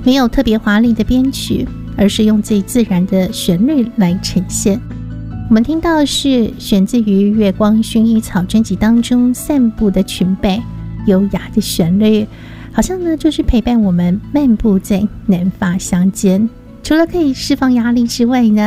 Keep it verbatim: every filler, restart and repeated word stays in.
没有特别华丽的编曲，而是用最自然的旋律来呈现。我们听到的是选自于《月光薰衣草》专辑当中散步的裙摆，优雅的旋律好像呢就是陪伴我们漫步在南法乡间。除了可以释放压力之外呢，